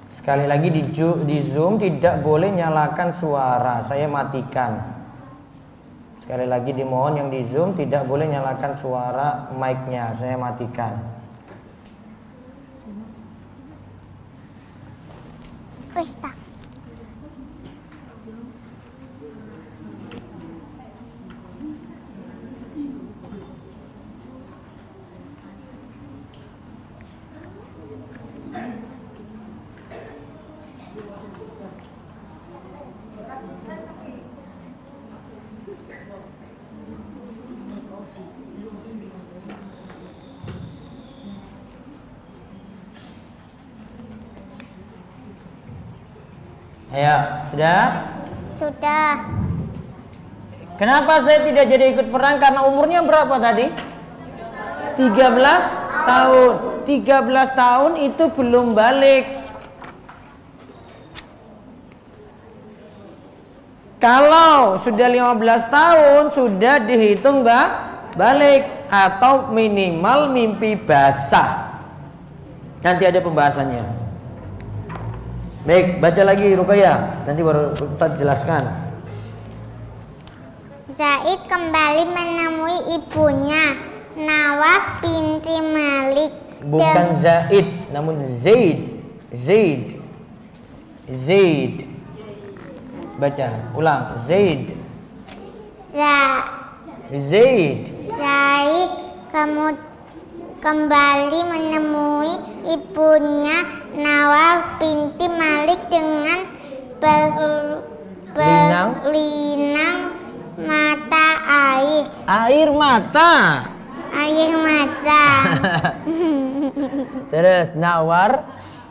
Sekali lagi di Zoom tidak boleh nyalakan suara, saya matikan. Sekali lagi dimohon yang di Zoom tidak boleh nyalakan suara mic-nya, saya matikan. Wis tak. Ayo, sudah? Sudah. Kenapa saya tidak jadi ikut perang? Karena umurnya berapa tadi? 13 tahun. 13 tahun itu belum balik. Kalau sudah 15 tahun sudah dihitung balik atau minimal mimpi basah. Nanti ada pembahasannya. Baik, baca lagi Ruqayyah. Nanti baru Ustaz jelaskan. Zaid kembali menemui ibunya, Nawaf binti Malik. Bukan Zaid, namun Zaid. Baca, ulang. Zaid. Zaid kembali menemui ibunya, Nawaf binti Malik dengan berlinang mata air. Air mata. Terus Nawaf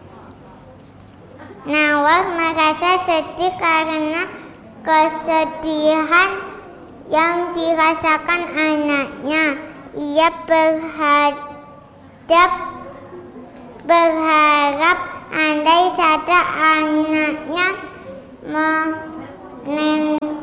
merasa sedih karena kesedihan yang dirasakan anaknya. Ia berharap andai saja anaknya menengok